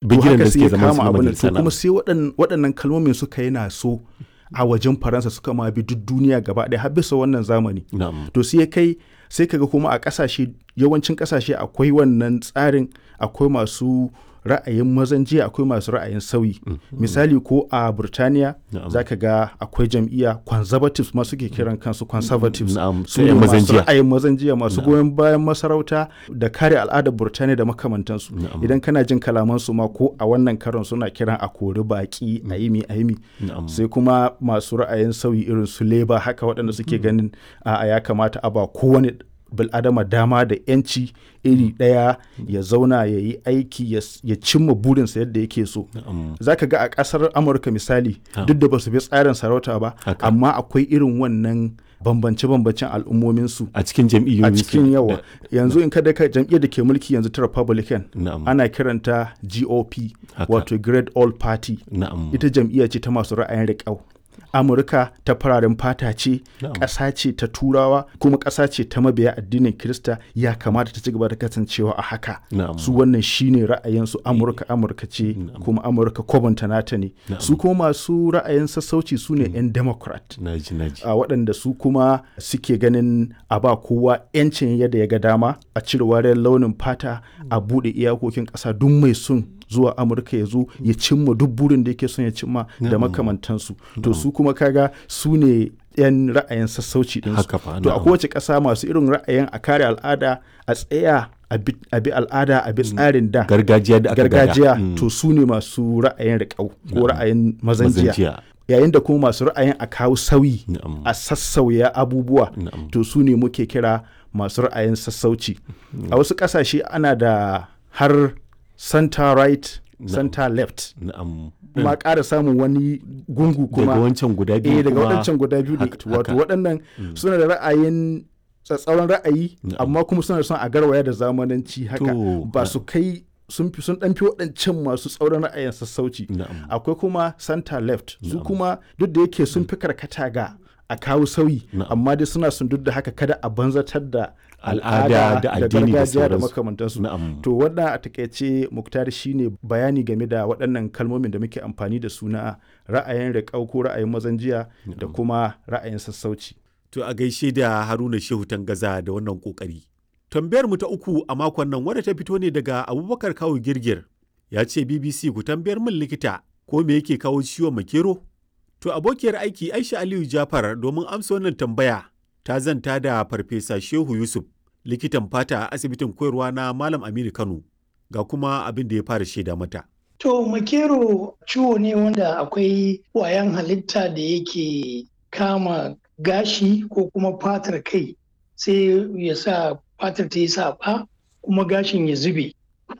bigiran da suke zama su abin majalisa to kuma sai waɗannan kalmomin suka yi naso a wajen Faransa suka ma bi duk duniya gaba ɗaya har bisa wannan zamani. To sai kaga kuma a ƙasashe yawancin ƙasashe akwai wannan tsarin, akwai masu ra'ayin mazan jiya akwai masu ra'ayin sauyi. Misali ko a Burtaniya za ka ga akwai jam'iyya conservatives ma suke kiran kansu conservatives, su ne masu ra'ayin mazan jiya masu goyon bayan masarauta da kare al'adar Burtaniya da makamantansu. Idan kana jin kalamansu ma ko a wannan karon suna kiran a kori baki a yimi. Sai kuma masu ra'ayin sauyi irin su Labour haka waɗanda suke ganin a ya kamata a ba kowane bil'adama dama da yanci iri ɗaya ya zauna ya yi aiki ya cimma burinsa yadda yake so. Za ka ga a ƙasar Amurka misali duk da ba su bi tsarin sarauta ba amma akwai irin wannan bambance-bambancen al'ummominsu a cikin jam'iyyoyi a cikin yawa. Yanzu in kada ka jam'iyyar da ke mulki yanzu ta Republican ana kiranta GOP wato Great All Party. Ita jam'iyya ce ta masu ra'ayin riƙau. Amurka ta fararen fata ce, ƙasa ce ta Turawa, kuma ƙasa ce ta mabiya addinin Kirista, ya kamata ta ci gaba da kasancewa a haka. Su wannan shine ra'ayinsu. Amurka ce, kuma Amurka kwabanta nata ne. Su kuma masu ra'ayin sassauci su ne 'yan Democrat. Waɗanda su kuma suke ganin a ba kowa 'yancin yadda ya ga dama, a cire wariyar launin fata, a buɗe iyakokin ƙasa duk mai son zuwa Amurka ya zo ya cimma duk burin da yake son ya cimma da makamantansu. To su kuma kaga su ne 'yan ra'ayin sassauci ɗinsu. To a kowace ƙasa masu irin ra'ayin a kare al'ada, a tsaya a bi al'ada, a bi tsarin da gargajiya, to su ne masu ra'ayin riƙau ko ra'ayin mazan jiya. Yayin da kuma masu ra'ayin a kawo sauyi a sassauya abubuwa, to su ne muke kira masu ra'ayin sassauci. A wasu ƙasashe ana da har center right, center left. Kuma ƙara samun wani gungu kuma daga wancan guda biyu daga waɗancan guda biyu wato waɗannan suna da ra'ayin tsatsauran ra'ayi amma kuma suna son a garwaya da zamananci haka, ba su kai sun ɗan fi waɗancan masu tsauran ra'ayin sassauci. Akwai kuma center left, su kuma duk da yake sun fi karkata ga a kawo sauyi, amma dai suna sun duk da haka kada a banzatar da al'ada da gargajiya da makamantansu. To wannan a takaice Muktar shine bayani game da waɗannan kalmomin da muke amfani da su na ra'ayin riƙau ko ra'ayin mazan jiya da kuma ra'ayin sassauci. To a gaishe da Haruna Shehu Tangaza da wannan kokari. Tambayar mu ta uku a makon nan wadda ta fito ne daga Abubakar Kawu Girgir. Ya ce BBC ku tambayar min likita ko me yake kawo ciwon makero? To abokiyar aiki Aisha Aliyu Jafar domin amsa wannan tambaya ta zanta da Farfesa Shehu Yusuf, likitan fata a asibitin koyarwa na Malam Aminu Kano, ga kuma abin da ya fara shaida mata. To makero ciwo ne wanda akwai ƙwayan halitta da yake kama gashi ko kuma fatar kai, sai ya sa fatar ta yi saɓa kuma gashin ya zube.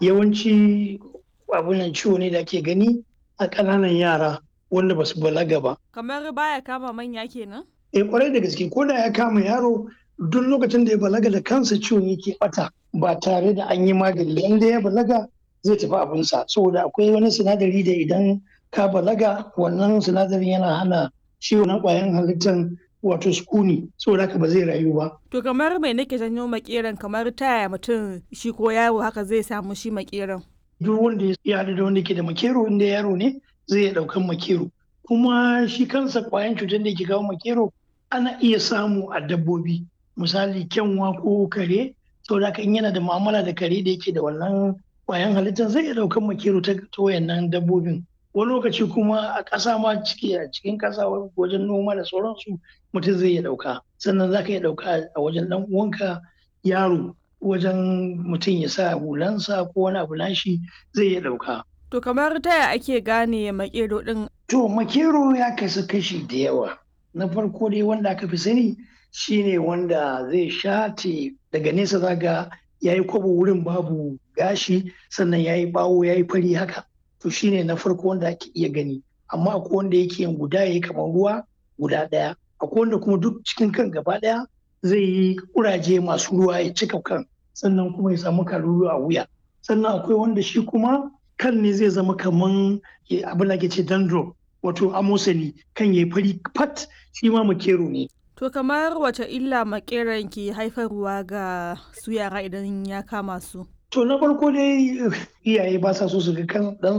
Yawanci abunan ciwo ne da ake gani a ƙananan yara wanda ba su balaga ba. Kamar baya kama manya kenan? Kwarai da gaske, ko da ya kama yaro duk lokacin da ya balaga da kansa ciwon yake bata ba tare da an yi magani. Inda ya balaga zai tafi abinsa, saboda akwai wani sinadari da idan ka balaga wannan sinadarin yana hana ciwon na ƙwayan halittar wato sukuni, saboda haka ba zai rayu ba. To kamar mai nake janyo makeran, kamar ta yaya mutum shi ko yaro haka zai samu shi makeran? Duk wanda ya haɗu da wanda ke da makero, inda yaro ne zai iya ɗaukan makero. Kuma shi kansa ƙwayan cutar da ke kawo makero ana iya samu a dabbobi, misali kyanwa ko kare, saboda haka in yana da mu'amala da kare da yake da wannan ƙwayan halittar zai iya ɗaukan makero ta wayannan dabbobin. Wani lokaci kuma a ƙasa ma a cikin ƙasa wajen noma da sauransu mutum zai iya ɗauka. Sannan za ka iya ɗauka a wajen ɗan uwanka yaro, wajen mutum ya sa hulansa ko wani abu nashi zai iya ɗauka. To kamar ta yaya ake gane makero ɗin? To makero ya kasu kashi da yawa. Na farko dai wanda aka fi sani shine wanda zai shate daga nesa, zaga ya yi kwabo wurin babu gashi, sannan ya yi bawo ya yi fari haka. To shine na farko wanda ake iya gani. Amma akwai wanda yake yin guda ya yi kamar ruwa guda ɗaya. Akwai wanda kuma duk cikin kan gaba ɗaya zai yi kuraje masu ruwa ya cika kan, sannan kuma ya samu kalulu a wuya. Sannan akwai wanda shi kuma kan ne zai zama kaman abin da ake ce dandruff, wato amosani, kan ya yi fari fat, shi ma makero ne. To kamar wace illa makeran ke haifarwa ga su yara idan ya kama su? To na farko dai iyaye ba sa so su ga kan ɗan